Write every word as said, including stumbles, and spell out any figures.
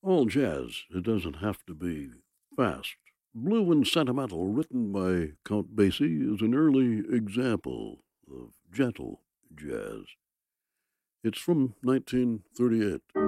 All jazz, it doesn't have to be fast. Blue and Sentimental, written by Count Basie, is an early example of gentle jazz. It's from nineteen thirty-eight.